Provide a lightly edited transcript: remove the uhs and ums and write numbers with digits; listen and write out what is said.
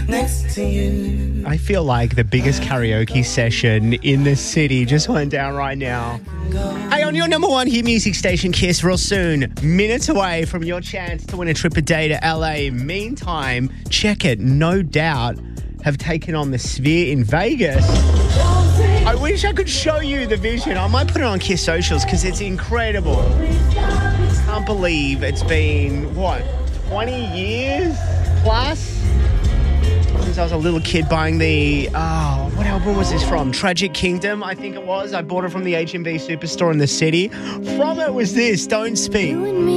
next to you. I feel like the biggest karaoke session in the city just went down right now. Hey, on your number one hit music station, Kiss, real soon. Minutes away from your chance to win a trip a day to LA. Meantime, check it. No Doubt have taken on the Sphere in Vegas. I wish I could show you the vision. I might put it on Kiss socials because it's incredible. Can't believe it's been, 20 years plus since I was a little kid buying what album was this from? Tragic Kingdom, I think it was. I bought it from the HMV Superstore in the city. From it was this, Don't Speak.